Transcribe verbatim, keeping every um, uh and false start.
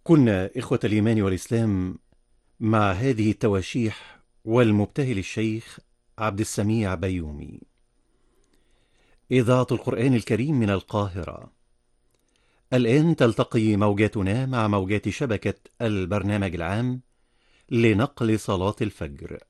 كنا إخوة الإيمان والإسلام مع هذه التواشيح والمبتهل الشيخ عبد السميع بيومي. إذاعة القرآن الكريم من القاهرة. الآن تلتقي موجاتنا مع موجات شبكة البرنامج العام لنقل صلاة الفجر.